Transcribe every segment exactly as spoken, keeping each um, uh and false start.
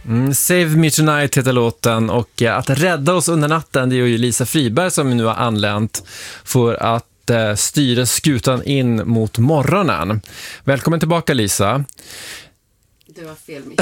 Mm, Save Me Tonight heter låten, och eh, att rädda oss under natten, det är ju Lisa Friberg som nu har anlänt för att eh, styra skutan in mot morgonen. Välkommen tillbaka, Lisa. Du har fel, Micke.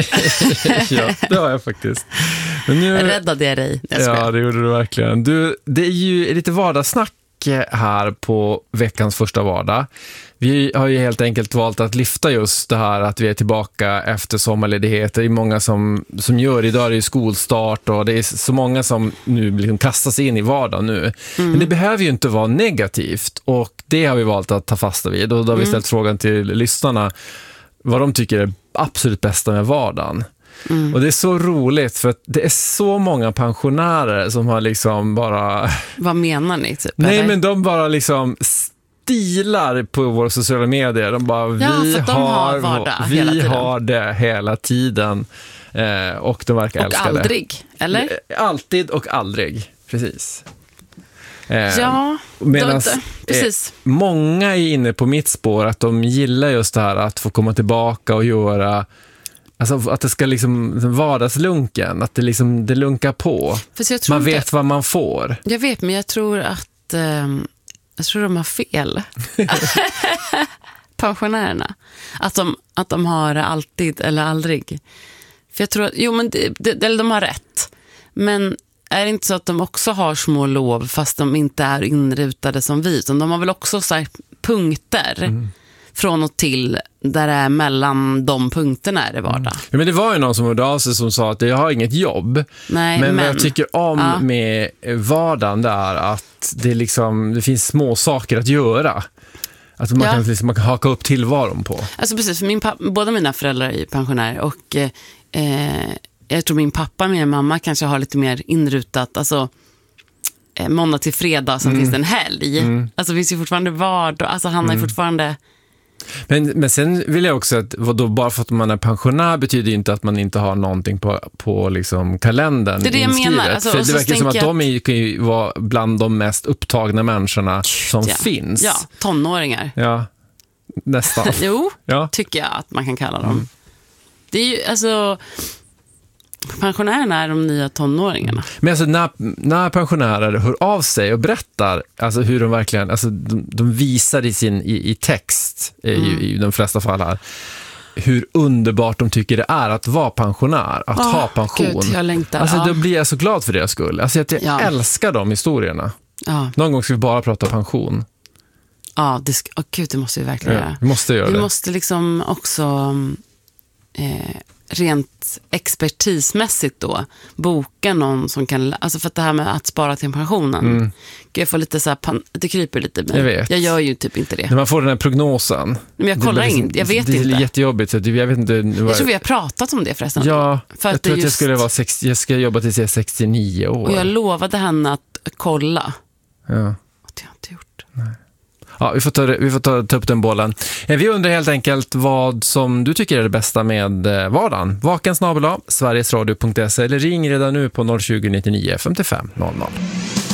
Ja, det har jag faktiskt. Men nu... Jag räddade jag dig. Jag ja, det gjorde du verkligen. Du, det är ju lite vardagssnack här på veckans första vardag. Vi har ju helt enkelt valt att lyfta just det här att vi är tillbaka efter sommarledighet. Det är många som, som gör, idag är det ju skolstart och det är så många som nu liksom kastas in i vardagen nu. Mm. Men det behöver ju inte vara negativt, och det har vi valt att ta fasta vid. Och då har vi ställt mm. frågan till lyssnarna vad de tycker är absolut bästa med vardagen. Mm. Och det är så roligt för att det är så många pensionärer som har liksom bara... Vad menar ni? Typ, Nej, eller? men de bara liksom stilar på våra sociala medier. De bara, ja, vi, de har, har, vi har det hela tiden. Eh, och de verkar och älska det. Och aldrig, eller? Alltid och aldrig, precis. Eh, ja, medans, då, då, precis. Eh, många är inne på mitt spår att de gillar just det här att få komma tillbaka och göra, alltså att det ska liksom vardagslunken, att det liksom det lunkar på. Man inte, vet vad man får. Jag vet, men jag tror att eh, jag tror de har fel. Pensionärerna. Att de, att de har alltid eller aldrig. För jag tror att, jo men det, det, eller de har rätt. Men är det inte så att de också har små lov fast de inte är inrutade som vi? Så de har väl också så här punkter mm. från och till där det är mellan de punkterna är det vardag. Mm. Ja, men det var ju någon som hörde av sig som sa att jag har inget jobb. Nej, men, men vad jag tycker om ja. med vardagen där att det, liksom, det finns små saker att göra. Att man, ja. kan, liksom, man kan haka upp tillvaron på. Alltså precis, för min pappa, båda mina föräldrar är pensionärer och eh, jag tror min pappa och min mamma kanske har lite mer inrutat, alltså eh, måndag till fredag som mm. finns en helg. Mm. Alltså finns ju fortfarande vardag, alltså han mm. är fortfarande... Men, men sen vill jag också att vadå, bara för att man är pensionär betyder ju inte att man inte har någonting på, på liksom kalendern. Det är det jag menar. Alltså, för det verkar som att jag... de är, kan ju vara bland de mest upptagna människorna som ja. finns. Ja, tonåringar. Ja, nästan. Jo, ja. tycker jag att man kan kalla dem. Mm. Det är ju, alltså... Pensionärerna är de nya tonåringarna. Men alltså när, när pensionärer hör av sig och berättar alltså hur de verkligen, alltså de, de visar i sin i, i text mm. i, i de flesta fall här hur underbart de tycker det är att vara pensionär, att oh, ha pension. Gud, jag längtar. Alltså ja. Då blir jag så glad för deras skull. Alltså jag, jag ja. älskar de historierna. Ja. Någon gång ska vi bara prata pension. Ja, det ska, oh, gud, det måste vi verkligen ja, göra. Vi måste göra vi det. Vi måste liksom också eh, rent expertismässigt då boka någon som kan, alltså för att det här med att spara till pensionen mm. jag får lite så här, pan, det kryper lite men jag, vet. jag gör ju typ inte det. När man får den här prognosen. Men jag kollar inte, jag vet det, inte. Det är jättejobbigt så jag vet inte. Var... Jag tror vi har pratat om det förresten. Ja, för jag att tror just... att jag skulle vara sex, jag ska jobba tills jag är sextionio år. Och jag lovade henne att kolla. Ja. Att jag inte gjort. Nej. Ja, vi får, ta, vi får ta, ta upp den bollen. Vi undrar helt enkelt vad som du tycker är det bästa med vardagen. Vaken snabel-a, sverigesradio punkt se eller ring redan nu på noll tjugo nittionio femtiofem noll noll.